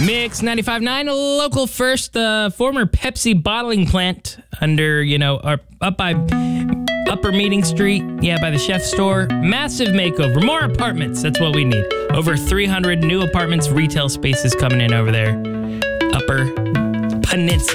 Mix 95.9, a local first, former Pepsi bottling plant under, up by Upper Meeting Street, by the Chef store. Massive makeover, more apartments, that's what we need. Over 300 new apartments, retail spaces coming in over there. Upper Peninsula.